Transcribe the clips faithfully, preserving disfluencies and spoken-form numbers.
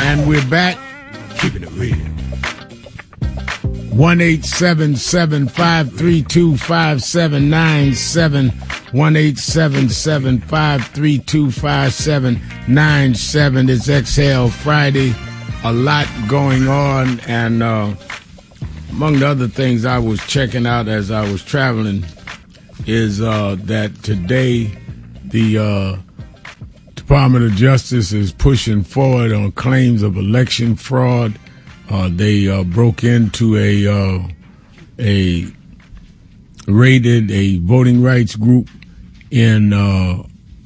And we're back. Keeping it real. one eight seven seven, five three two, five seven nine seven. one eight seven seven, five three two, five seven nine seven. It's Exhale Friday. A lot going on. And uh, among the other things I was checking out as I was traveling is uh, that today the uh, Department of Justice is pushing forward on claims of election fraud. Uh, they uh, broke into a uh, a raided a voting rights group in uh,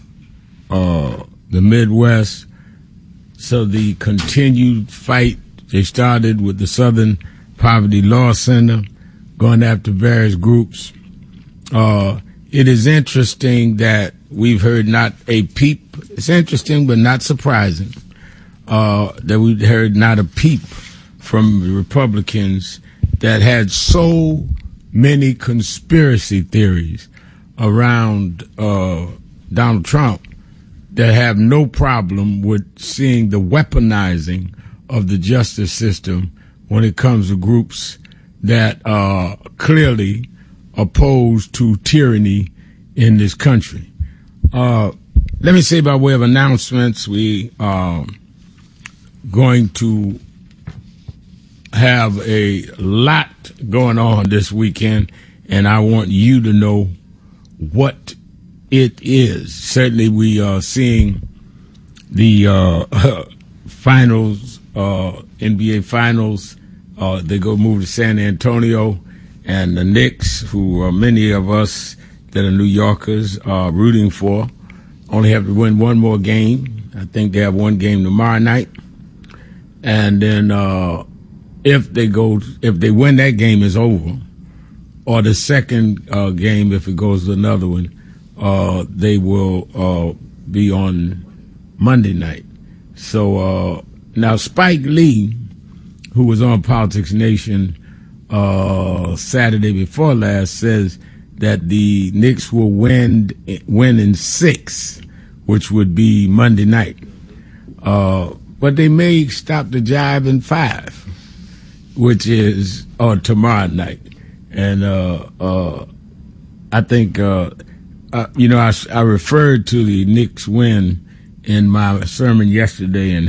uh, the Midwest. So the continued fight, they started with the Southern Poverty Law Center, going after various groups. Uh, it is interesting that we've heard not a peep. It's interesting, but not surprising, uh, that we've heard not a peep from the Republicans that had so many conspiracy theories around uh, Donald Trump that have no problem with seeing the weaponizing of the justice system when it comes to groups that are clearly opposed to tyranny in this country. Uh, let me say by way of announcements, we are going to have a lot going on this weekend, and I want you to know what it is. Certainly we are seeing the uh, finals, uh, N B A finals. Uh, they go move to San Antonio, and the Knicks, who are many of us that are New Yorkers are rooting for, only have to win one more game. I think they have one game tomorrow night. And then uh, if they go, if they win that game, is over. Or the second uh, game, if it goes to another one, uh, they will uh, be on Monday night. So uh, now Spike Lee, who was on Politics Nation uh, Saturday before last, says that the Knicks will win win in six, which would be Monday night. Uh, but they may stop the jive in five, which is on tomorrow night. And uh, uh, I think, uh, uh, you know, I, I referred to the Knicks win in my sermon yesterday in